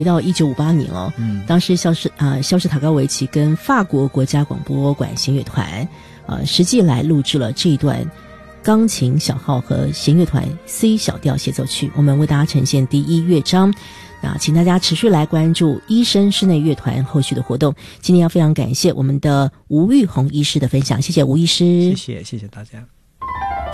回到1958年哦，当时肖斯塔科维奇跟法国国家广播管弦乐团实际来录制了这一段钢琴小号和弦乐团 C 小调协奏曲，我们为大家呈现第1乐章。那请大家持续来关注医生室内乐团后续的活动。今天要非常感谢我们的吴玉红医师的分享，谢谢吴医师， 谢谢大家。